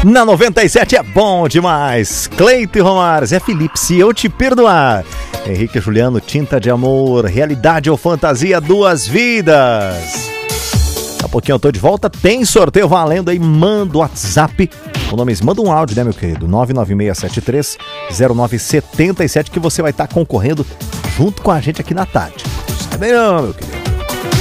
Na 97 é bom demais. Cleito e Romares, é Felipe, se eu te perdoar. Henrique e Juliano, Tinta de Amor, Realidade ou Fantasia, Duas Vidas. Daqui a pouquinho eu tô de volta, tem sorteio valendo aí, manda o WhatsApp. O nome manda um áudio, né, meu querido? 996730977 que você vai estar concorrendo junto com a gente aqui na tarde. Sai bem não, meu querido.